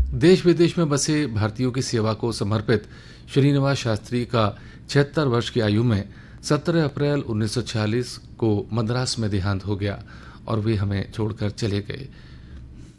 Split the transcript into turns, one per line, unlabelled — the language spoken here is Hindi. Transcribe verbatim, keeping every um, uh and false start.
देश विदेश में बसे भारतीयों की सेवा को समर्पित श्रीनिवास शास्त्री का छिहत्तर वर्ष की आयु में सत्रह अप्रैल उन्नीस सौ छियालीस को मद्रास में देहांत हो गया और वे हमें छोड़कर चले गए।